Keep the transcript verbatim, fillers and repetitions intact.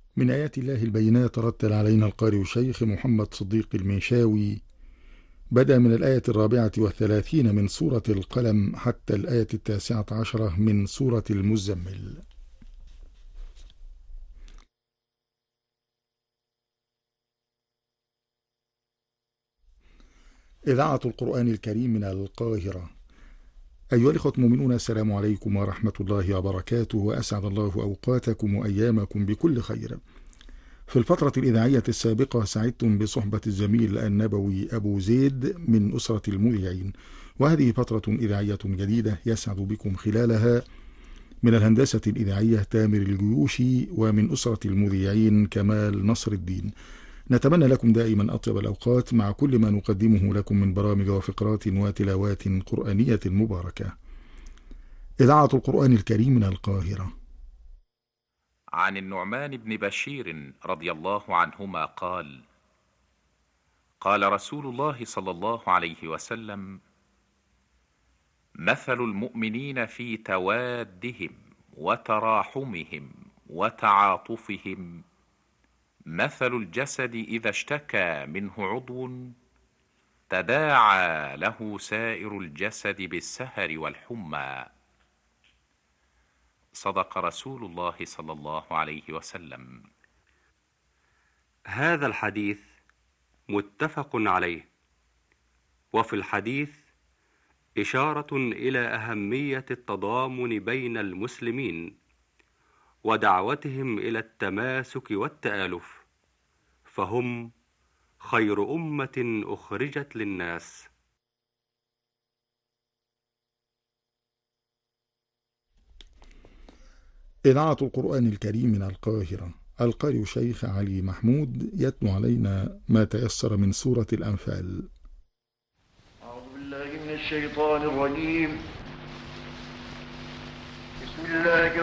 من آيات الله البينات رتل علينا القارئ الشيخ محمد صديق المنشاوي. بدأ من الآية الرابعة والثلاثين من سورة القلم حتى الآية التاسعة عشرة من سورة المزمل. إذاعة القرآن الكريم من القاهرة. أيها الإخوة المؤمنون، السلام عليكم ورحمة الله وبركاته، وأسعد الله أوقاتكم وأيامكم بكل خير. في الفترة الإذاعية السابقة سعدتم بصحبة الزميل النبوي أبو زيد من أسرة المذيعين، وهذه فترة إذاعية جديدة يسعد بكم خلالها من الهندسة الإذاعية تامر الجيوشي، ومن أسرة المذيعين كمال نصر الدين. نتمنى لكم دائما أطيب الأوقات مع كل ما نقدمه لكم من برامج وفقرات وتلاوات قرآنية مباركة. إذاعة القرآن الكريم من القاهرة. عن النعمان بن بشير رضي الله عنهما قال: قال رسول الله صلى الله عليه وسلم: مثل المؤمنين في توادهم وتراحمهم وتعاطفهم مثل الجسد إذا اشتكى منه عضو تداعى له سائر الجسد بالسهر والحمى. صدق رسول الله صلى الله عليه وسلم. هذا الحديث متفق عليه، وفي الحديث إشارة إلى أهمية التضامن بين المسلمين ودعوتهم إلى التماسك والتآلف، فهم خير أمة أخرجت للناس. إذاعة القرآن الكريم من القاهرة. القارئ الشيخ علي محمود يتلو علينا ما تيسر من سورة الأنفال. أعوذ بالله من الشيطان الرجيم. بسم الله